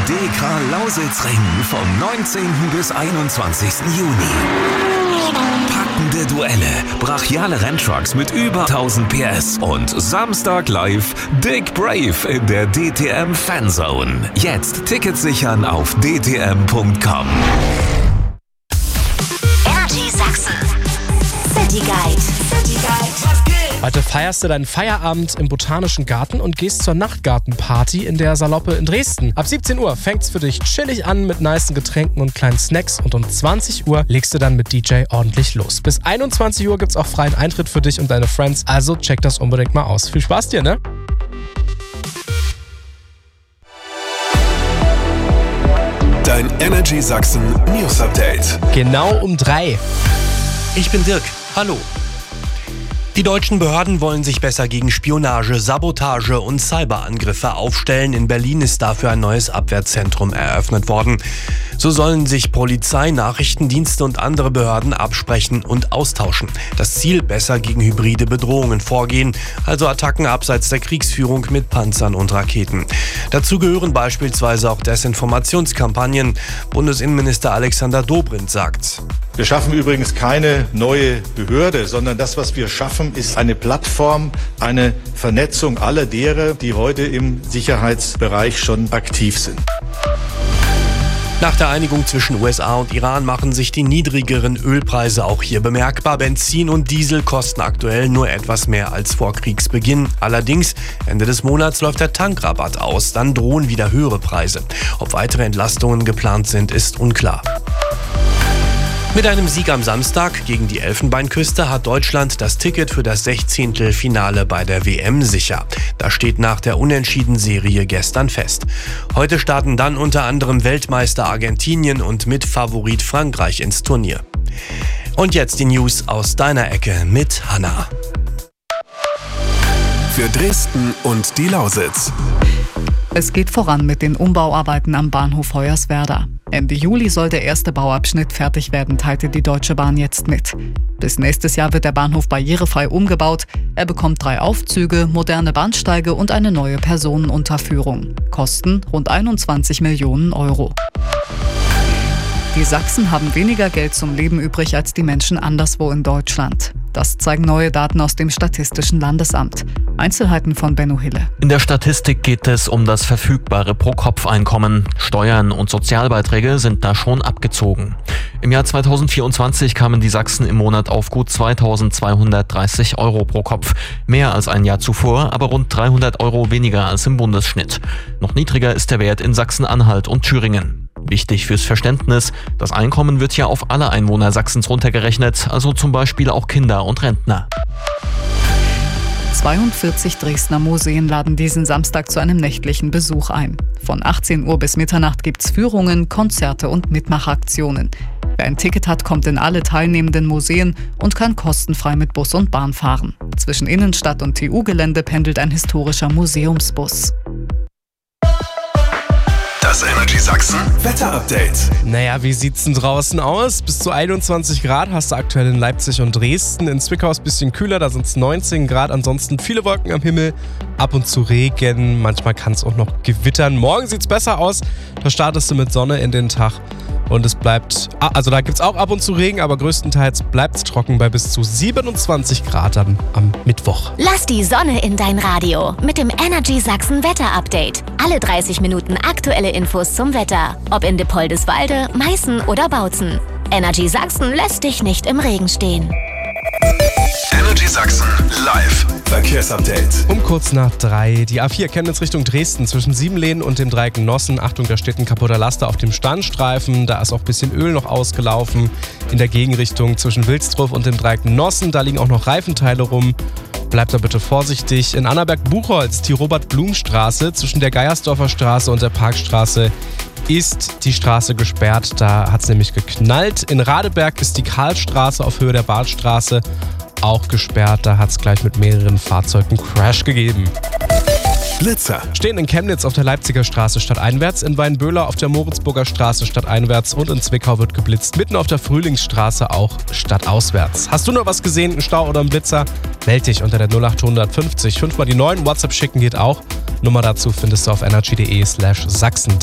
DK Lausitzring vom 19. bis 21. Juni. Packende Duelle, brachiale Renntrucks mit über 1000 PS und Samstag live Dick Brave in der DTM Fanzone. Jetzt Tickets sichern auf dtm.com. Energy Sachsen. City Guide. Heute feierst du deinen Feierabend im Botanischen Garten und gehst zur Nachtgartenparty in der Saloppe in Dresden. Ab 17 Uhr fängt's für dich chillig an mit nicen Getränken und kleinen Snacks und um 20 Uhr legst du dann mit DJ ordentlich los. Bis 21 Uhr gibt's auch freien Eintritt für dich und deine Friends, also check das unbedingt mal aus. Viel Spaß dir, ne? Dein Energy Sachsen News Update. Genau um 3. Ich bin Dirk. Hallo. Die deutschen Behörden wollen sich besser gegen Spionage, Sabotage und Cyberangriffe aufstellen. In Berlin ist dafür ein neues Abwehrzentrum eröffnet worden. So sollen sich Polizei, Nachrichtendienste und andere Behörden absprechen und austauschen. Das Ziel: besser gegen hybride Bedrohungen vorgehen, also Attacken abseits der Kriegsführung mit Panzern und Raketen. Dazu gehören beispielsweise auch Desinformationskampagnen. Bundesinnenminister Alexander Dobrindt sagt: Wir schaffen übrigens keine neue Behörde, sondern das, was wir schaffen, ist eine Plattform, eine Vernetzung aller derer, die heute im Sicherheitsbereich schon aktiv sind. Nach der Einigung zwischen USA und Iran machen sich die niedrigeren Ölpreise auch hier bemerkbar. Benzin und Diesel kosten aktuell nur etwas mehr als vor Kriegsbeginn. Allerdings, Ende des Monats läuft der Tankrabatt aus, dann drohen wieder höhere Preise. Ob weitere Entlastungen geplant sind, ist unklar. Mit einem Sieg am Samstag gegen die Elfenbeinküste hat Deutschland das Ticket für das 16. Finale bei der WM sicher. Das steht nach der Unentschieden-Serie gestern fest. Heute starten dann unter anderem Weltmeister Argentinien und Mitfavorit Frankreich ins Turnier. Und jetzt die News aus deiner Ecke mit Hanna. Für Dresden und die Lausitz. Es geht voran mit den Umbauarbeiten am Bahnhof Hoyerswerda. Ende Juli soll der erste Bauabschnitt fertig werden, teilte die Deutsche Bahn jetzt mit. Bis nächstes Jahr wird der Bahnhof barrierefrei umgebaut. Er bekommt 3 Aufzüge, moderne Bahnsteige und eine neue Personenunterführung. Kosten rund 21 Millionen Euro. Die Sachsen haben weniger Geld zum Leben übrig als die Menschen anderswo in Deutschland. Das zeigen neue Daten aus dem Statistischen Landesamt. Einzelheiten von Benno Hille. In der Statistik geht es um das verfügbare Pro-Kopf-Einkommen. Steuern und Sozialbeiträge sind da schon abgezogen. Im Jahr 2024 kamen die Sachsen im Monat auf gut 2.230 Euro pro Kopf. Mehr als ein Jahr zuvor, aber rund 300 Euro weniger als im Bundesschnitt. Noch niedriger ist der Wert in Sachsen-Anhalt und Thüringen. Wichtig fürs Verständnis: Das Einkommen wird ja auf alle Einwohner Sachsens runtergerechnet, also zum Beispiel auch Kinder und Rentner. 42 Dresdner Museen laden diesen Samstag zu einem nächtlichen Besuch ein. Von 18 Uhr bis Mitternacht gibt's Führungen, Konzerte und Mitmachaktionen. Wer ein Ticket hat, kommt in alle teilnehmenden Museen und kann kostenfrei mit Bus und Bahn fahren. Zwischen Innenstadt und TU-Gelände pendelt ein historischer Museumsbus. Das Energy Sachsen Wetter-Update. Naja, wie sieht's denn draußen aus? Bis zu 21 Grad hast du aktuell in Leipzig und Dresden. In Zwickau ist ein bisschen kühler, da sind es 19 Grad. Ansonsten viele Wolken am Himmel, ab und zu Regen. Manchmal kann es auch noch gewittern. Morgen sieht's besser aus. Da startest du mit Sonne in den Tag. Und es bleibt, also da gibt's auch ab und zu Regen, aber größtenteils bleibt es trocken bei bis zu 27 Grad am Mittwoch. Lass die Sonne in dein Radio mit dem Energy Sachsen Wetter-Update. Alle 30 Minuten aktuelle Infos zum Wetter. Ob in Dippoldiswalde, Meißen oder Bautzen. Energy Sachsen lässt dich nicht im Regen stehen. Energy Sachsen live Verkehrsupdate. Um kurz nach 3. Die A4 Chemnitz Richtung Dresden zwischen Siebenlehnen und dem Dreieck Nossen. Achtung, da steht ein kaputter Laster auf dem Standstreifen. Da ist auch ein bisschen Öl noch ausgelaufen. In der Gegenrichtung zwischen Wilsdruff und dem Dreieck Nossen. Da liegen auch noch Reifenteile rum. Bleibt da bitte vorsichtig. In Annaberg-Buchholz, die Robert-Blum-Straße zwischen der Geiersdorfer Straße und der Parkstraße ist die Straße gesperrt. Da hat es nämlich geknallt. In Radeberg ist die Karlstraße auf Höhe der Badstraße auch gesperrt. Da hat es gleich mit mehreren Fahrzeugen Crash gegeben. Blitzer stehen in Chemnitz auf der Leipziger Straße stadteinwärts, in Weinböhler auf der Moritzburger Straße stadteinwärts und in Zwickau wird geblitzt. Mitten auf der Frühlingsstraße auch stadtauswärts. Hast du noch was gesehen, einen Stau oder einen Blitzer? Meld dich unter der 0800 50 5 mal die 9. WhatsApp schicken geht auch. Nummer dazu findest du auf energy.de/Sachsen.